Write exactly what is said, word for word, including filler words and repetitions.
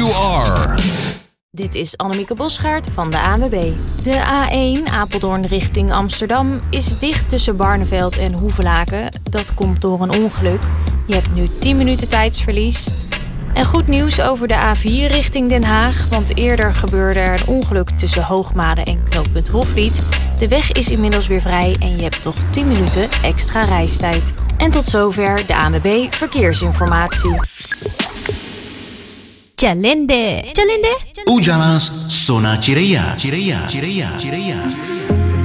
you are. Dit is Annemieke Bosgaard van de A N W B. De A één Apeldoorn richting Amsterdam is dicht tussen Barneveld en Hoevelaken. Dat komt door een ongeluk. Je hebt nu tien minuten tijdsverlies. En goed nieuws over de A vier richting Den Haag, want eerder gebeurde er een ongeluk tussen Hoogmade en knooppunt Hoflied. De weg is inmiddels weer vrij en je hebt nog tien minuten extra reistijd. En tot zover de A N W B Verkeersinformatie. Jalende. Jalende? Ujalas Sona Cireia. Cireia. Cireia. Cireia.